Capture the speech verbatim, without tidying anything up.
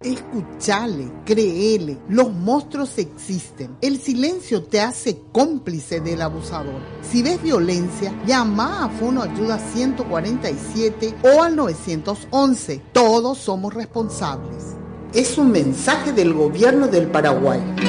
Escuchale, créele, los monstruos existen. El silencio te hace cómplice del abusador. Si ves violencia, llama a Fono Ayuda ciento cuarenta y siete o al nueve once. Todos somos responsables. Es un mensaje del gobierno del Paraguay.